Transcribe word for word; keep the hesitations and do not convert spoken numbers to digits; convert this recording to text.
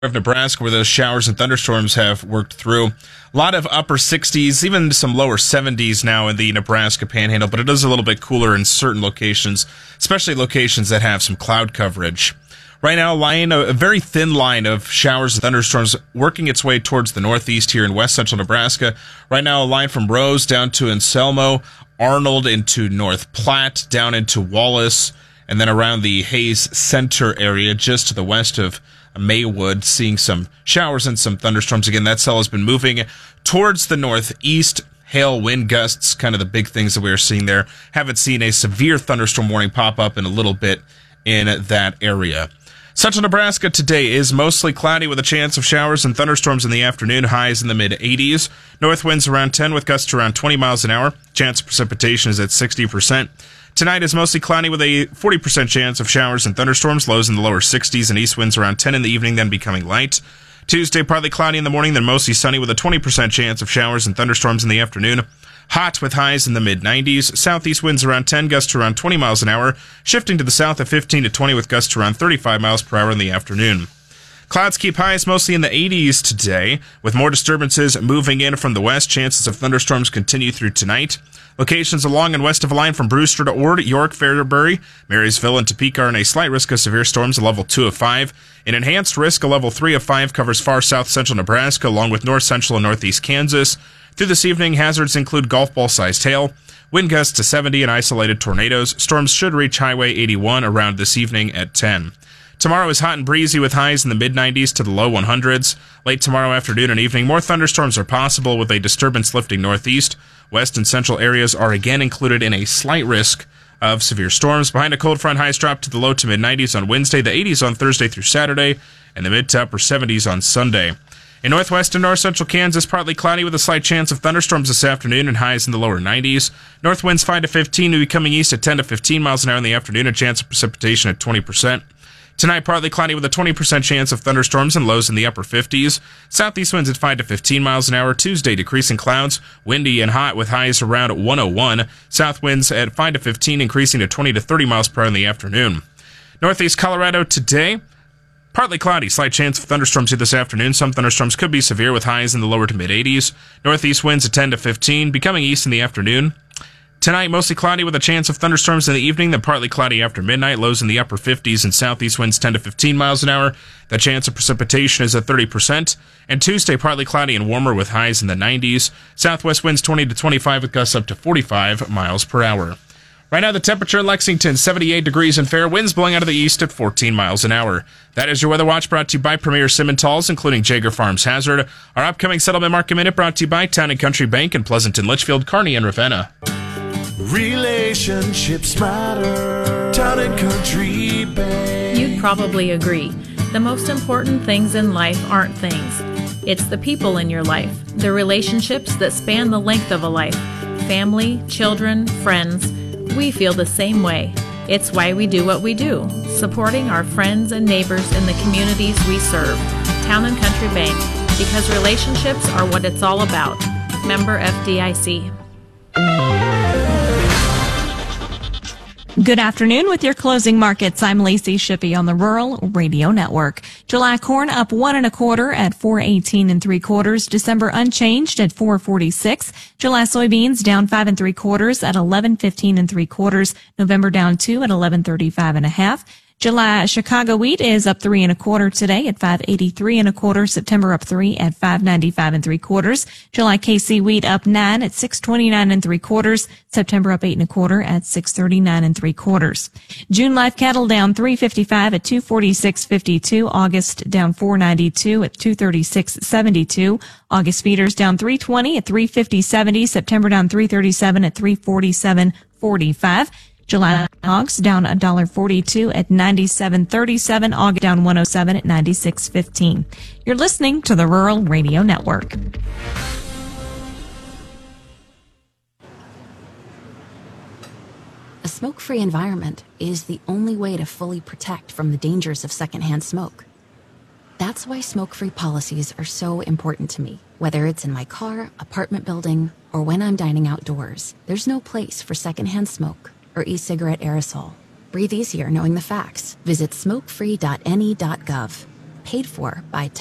of Nebraska where those showers and thunderstorms have worked through. A lot of upper sixties, even some lower seventies now in the Nebraska Panhandle, but it is a little bit cooler in certain locations, especially locations that have some cloud coverage. Right now, line a very thin line of showers and thunderstorms working its way towards the northeast here in west central Nebraska. Right now, a line from Rose down to Anselmo, Arnold into North Platte, down into Wallace, and then around the Hayes Center area just to the west of Maywood, seeing some showers and some thunderstorms. Again, that cell has been moving towards the northeast. Hail, wind gusts, kind of the big things that we are seeing there. Haven't seen a severe thunderstorm warning pop up in a little bit in that area. Central Nebraska today is mostly cloudy with a chance of showers and thunderstorms in the afternoon, highs in the mid eighties. North winds around ten with gusts around twenty miles an hour. Chance of precipitation is at sixty percent. Tonight is mostly cloudy with a forty percent chance of showers and thunderstorms, lows in the lower sixties, and east winds around ten in the evening, then becoming light. Tuesday, partly cloudy in the morning, then mostly sunny with a twenty percent chance of showers and thunderstorms in the afternoon. Hot with highs in the mid nineties. Southeast winds around ten, gusts around twenty miles an hour, shifting to the south at fifteen to twenty with gusts around thirty-five miles per hour in the afternoon. Clouds keep highs mostly in the eighties today, with more disturbances moving in from the west. Chances of thunderstorms continue through tonight. Locations along and west of a line from Brewster to Ord, York, Fairbury, Marysville, and Topeka are in a slight risk of severe storms, a level two of five. An enhanced risk, a level three of five, covers far south central Nebraska, along with north central and northeast Kansas. Through this evening, hazards include golf ball-sized hail, wind gusts to seventy, and isolated tornadoes. Storms should reach Highway eighty-one around this evening at ten. Tomorrow is hot and breezy with highs in the mid nineties to the low hundreds. Late tomorrow afternoon and evening, more thunderstorms are possible with a disturbance lifting northeast. West and central areas are again included in a slight risk of severe storms. Behind a cold front, highs drop to the low to mid nineties on Wednesday, the eighties on Thursday through Saturday, and the mid to upper seventies on Sunday. In northwest and north central Kansas, partly cloudy with a slight chance of thunderstorms this afternoon and highs in the lower nineties. North winds five to fifteen, will be coming east at ten to fifteen miles an hour in the afternoon, a chance of precipitation at twenty percent. Tonight, partly cloudy with a twenty percent chance of thunderstorms and lows in the upper fifties. Southeast winds at five to fifteen miles an hour. Tuesday, decreasing clouds, windy and hot with highs around one oh one. South winds at five to fifteen, increasing to twenty to thirty miles per hour in the afternoon. Northeast Colorado today, partly cloudy, slight chance of thunderstorms here this afternoon. Some thunderstorms could be severe with highs in the lower to mid eighties. Northeast winds at ten to fifteen, becoming east in the afternoon. Tonight, mostly cloudy with a chance of thunderstorms in the evening, then partly cloudy after midnight. Lows in the upper fifties and southeast winds ten to fifteen miles an hour. The chance of precipitation is at thirty percent. And Tuesday, partly cloudy and warmer with highs in the nineties. Southwest winds twenty to twenty-five with gusts up to forty-five miles per hour. Right now, the temperature in Lexington, seventy-eight degrees and fair. Winds blowing out of the east at fourteen miles an hour. That is your Weather Watch, brought to you by Premier Simmentals, including Jaeger Farms Hazard. Our upcoming Settlement Market Minute brought to you by Town and Country Bank in Pleasanton, Litchfield, Kearney, and Ravenna. Relationships matter. Town and Country Bank. You'd probably agree. The most important things in life aren't things. It's the people in your life, the relationships that span the length of a life. Family, children, friends. We feel the same way. It's why we do what we do, supporting our friends and neighbors in the communities we serve. Town and Country Bank, because relationships are what it's all about. Member F D I C. Good afternoon with your closing markets. I'm Lacey Shippey on the Rural Radio Network. July corn up one and a quarter at four eighteen and three quarters. December unchanged at four forty-six. July soybeans down five and three quarters at eleven fifteen and three quarters. November down two at eleven thirty-five and a half. July Chicago wheat is up three and a quarter today at five eighty-three and a quarter. September up three at five ninety-five and three quarters. July K C wheat up nine at six twenty-nine and three quarters. September up eight and a quarter at six thirty-nine and three quarters. June live cattle down three fifty-five at two forty-six fifty-two. August down four ninety-two at two thirty-six seventy-two. August feeders down three twenty at three fifty seventy. September down three thirty-seven at three forty-seven forty-five. July hogs down one dollar forty-two at ninety-seven thirty-seven. August down one oh seven at ninety-six fifteen. You're listening to the Rural Radio Network. A smoke-free environment is the only way to fully protect from the dangers of secondhand smoke. That's why smoke-free policies are so important to me. Whether it's in my car, apartment building, or when I'm dining outdoors, there's no place for secondhand smoke or e-cigarette aerosol. Breathe easier knowing the facts. Visit smoke free dot N E dot gov. paid for by